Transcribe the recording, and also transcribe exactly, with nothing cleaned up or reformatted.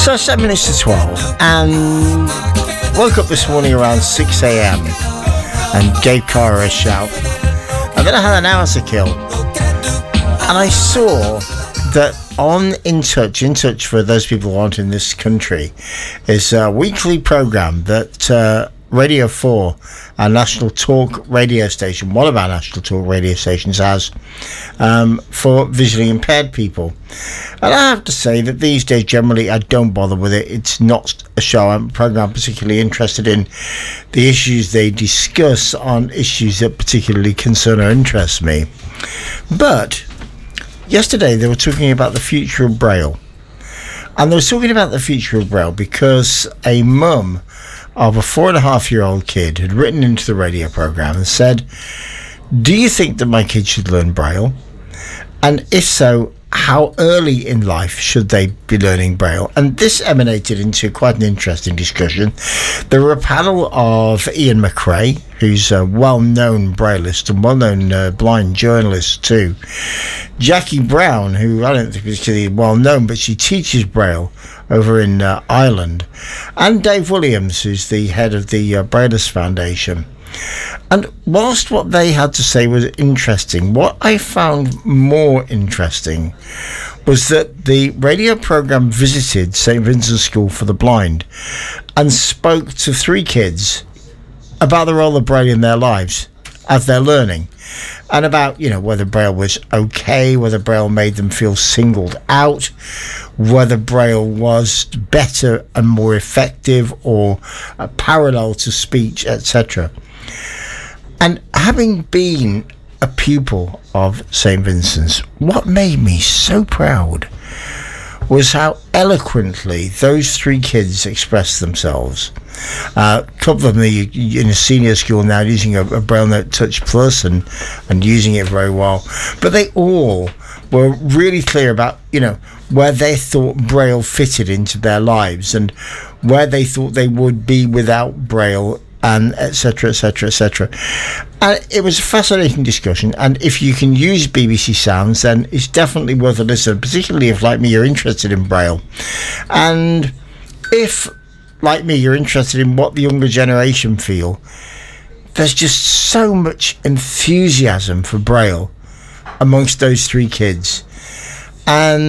So seven minutes to twelve, and woke up this morning around six a.m. and gave Cara a shout. And then I had an hour to kill, and I saw that on In Touch, In Touch for those people who aren't in this country, is a weekly program that uh, Radio four, our national talk radio station, one of our national talk radio stations, has um, for visually impaired people. And I have to say that these days, generally, I don't bother with it. It's not a show, I'm a program particularly interested in. The issues they discuss aren't issues that particularly concern or interest me. But yesterday, they were talking about the future of Braille. And they were talking about the future of Braille because a mum of a four and a half year old kid had written into the radio program and said, do you think that my kid should learn Braille? And if so, how early in life should they be learning Braille? And this emanated into quite an interesting discussion. There were a panel of Ian McRae, who's a well-known Brailleist and well-known uh, blind journalist too. Jackie Brown, who I don't think is particularly well-known, but she teaches Braille over in uh, Ireland. And Dave Williams, who's the head of the uh, Brailleist Foundation. And whilst what they had to say was interesting, what I found more interesting was that the radio program visited Saint Vincent's School for the Blind and spoke to three kids about the role of Braille in their lives as they're learning, and about, you know, whether Braille was okay, whether Braille made them feel singled out, whether Braille was better and more effective or uh, parallel to speech, et cetera. And having been a pupil of Saint Vincent's, what made me so proud was how eloquently those three kids expressed themselves. Uh, a couple of them are in a senior school now using a, a Braille Note Touch Plus and, and using it very well. But they all were really clear about, you know, where they thought Braille fitted into their lives and where they thought they would be without Braille, and et cetera, et cetera, et cetera. And it was a fascinating discussion, and if you can use B B C Sounds, then it's definitely worth a listen, particularly if, like me, you're interested in Braille. And if, like me, you're interested in what the younger generation feel, there's just so much enthusiasm for Braille amongst those three kids. And